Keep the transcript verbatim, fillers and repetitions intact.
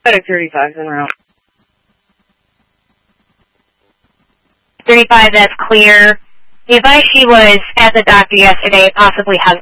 Medic thirty-five, en route. thirty-five, that's clear. The advice she was at the doctor yesterday, possibly has